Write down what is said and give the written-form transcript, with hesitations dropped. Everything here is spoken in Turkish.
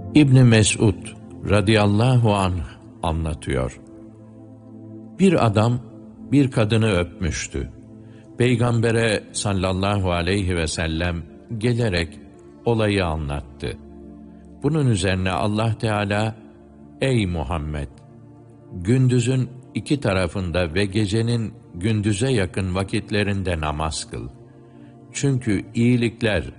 İbn Mesud radıyallahu anh anlatıyor. Bir adam bir kadını öpmüştü. Peygamber'e sallallahu aleyhi ve sellem gelerek olayı anlattı. Bunun üzerine Allah Teala, "Ey Muhammed! Gündüzün iki tarafında ve gecenin gündüze yakın vakitlerinde namaz kıl. Çünkü iyilikler